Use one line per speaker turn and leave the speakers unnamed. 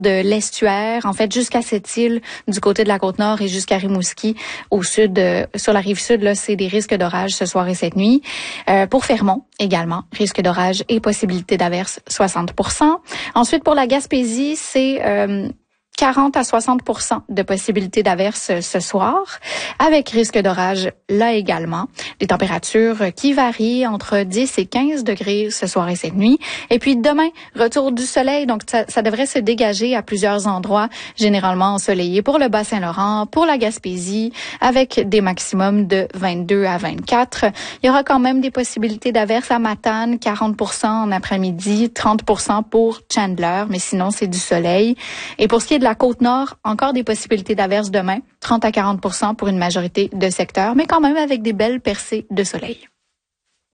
de l'estuaire, en fait, jusqu'à Sept-Îles, du côté de la Côte-Nord et jusqu'à Rimouski, au sud, sur la rive sud, là, c'est des risques d'orage ce soir et cette nuit. Pour Fermont, également, risque d'orage et possibilité d'averse, 60%. Ensuite, pour la Gaspésie, c'est 40 à 60% de possibilité d'averse ce soir, avec risque d'orage là également. Des températures qui varient entre 10 et 15 degrés ce soir et cette nuit. Et puis demain, retour du soleil, donc ça devrait se dégager à plusieurs endroits, généralement ensoleillés pour le Bas-Saint-Laurent, pour la Gaspésie, avec des maximums de 22 à 24. Il y aura quand même des possibilités d'averse à Matane, 40% en après-midi, 30% pour Chandler, mais sinon c'est du soleil. Et pour ce qui est de la Côte-Nord, encore des possibilités d'averse demain, 30 à 40% pour une majorité de secteurs, mais quand même avec des belles percées de soleil.